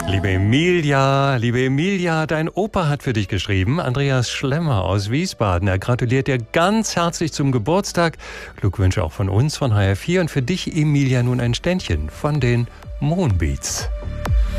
Liebe Emilia, dein Opa hat für dich geschrieben, Andreas Schlemmer aus Wiesbaden. Er gratuliert dir ganz herzlich zum Geburtstag. Glückwünsche auch von uns, von HR4. Und für dich, Emilia, nun ein Ständchen von den Moonbeats.